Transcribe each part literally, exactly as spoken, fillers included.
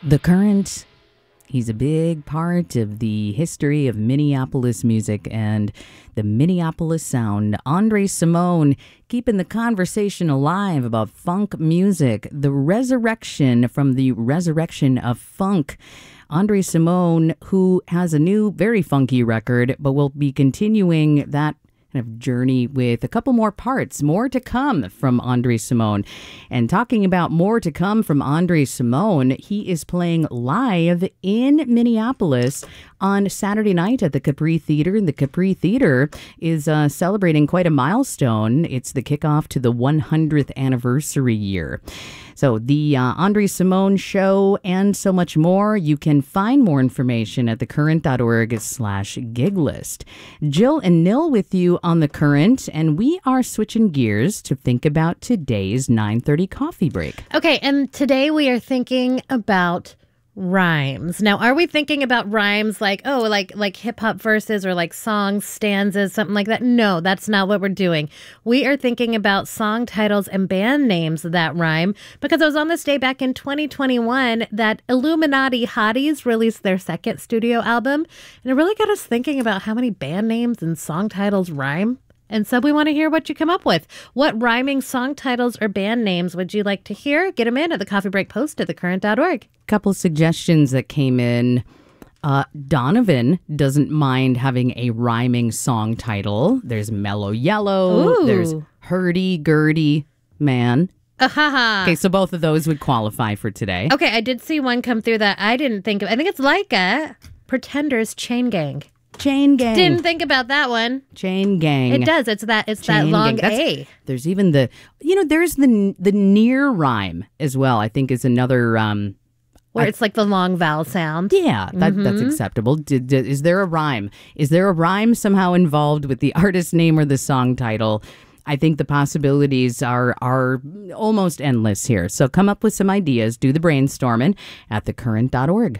The Current, he's a big part of the history of Minneapolis music and the Minneapolis sound. Andre Cymone keeping the conversation alive about funk music, the resurrection from the resurrection of funk. Andre Cymone, who has a new, very funky record, but will be continuing that kind of journey with a couple more parts, more to come from Andre Cymone. And talking about more to come from Andre Cymone, he is playing live in Minneapolis on Saturday night at the Capri Theater. And the Capri Theater is uh, celebrating quite a milestone. It's the kickoff to the one hundredth anniversary year. So the uh, Andre Cymone show and so much more. You can find more information at thecurrent.org slash gig list. Jill and Nil with you on The Current, and we are switching gears to think about today's nine thirty coffee break. Okay, and today we are thinking about rhymes. Now, are we thinking about rhymes like, oh, like like hip-hop verses or like songs, stanzas, something like that? No, that's not what we're doing. We are thinking about song titles and band names that rhyme, because it was on this day back in twenty twenty-one that Illuminati Hotties released their second studio album, and it really got us thinking about how many band names and song titles rhyme. And so we want to hear what you come up with. What rhyming song titles or band names would you like to hear? Get them in at the Coffee Break Post at the current dot org. Couple suggestions that came in. Uh, Donovan doesn't mind having a rhyming song title. There's Mellow Yellow. Ooh. There's Hurdy Gurdy Man. Uh-ha. Okay, so both of those would qualify for today. Okay, I did see one come through that I didn't think of. I think it's Leica. Pretenders Chain Gang. Chain Gang. Didn't think about that one. Chain Gang. It does. It's that. It's Chain that long Gang. A. There's even the, you know, there's the the near rhyme as well. I think is another. Um, Where I, it's like the long vowel sound. Yeah, that, mm-hmm. that's acceptable. Did, did, is there a rhyme? Is there a rhyme somehow involved with the artist name or the song title? I think the possibilities are are almost endless here. So come up with some ideas. Do the brainstorming at the current dot org.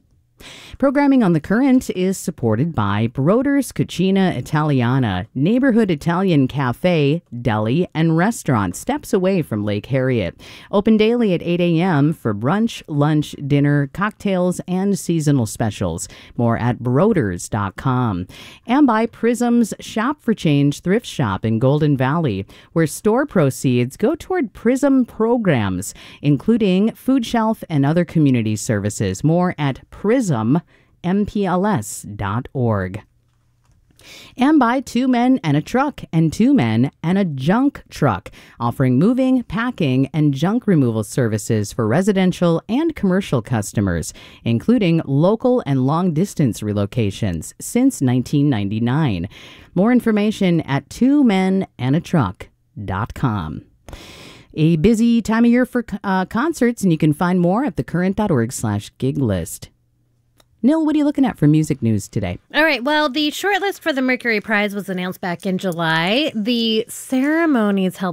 Programming on The Current is supported by Broder's Cucina Italiana, neighborhood Italian cafe, deli, and restaurant steps away from Lake Harriet. Open daily at eight a.m. for brunch, lunch, dinner, cocktails, and seasonal specials. More at broders dot com. And by Prism's Shop for Change thrift shop in Golden Valley, where store proceeds go toward Prism programs, including food shelf and other community services. More at Prism. M P L S dot org. And by Two Men and a Truck and Two Men and a Junk Truck, offering moving, packing, and junk removal services for residential and commercial customers, including local and long-distance relocations since nineteen ninety-nine. More information at two men and a truck dot com. A busy time of year for uh, concerts, and you can find more at thecurrent.org slash gig list. Nil, what are you looking at for music news today? All right. Well, the shortlist for the Mercury Prize was announced back in July. The ceremonies held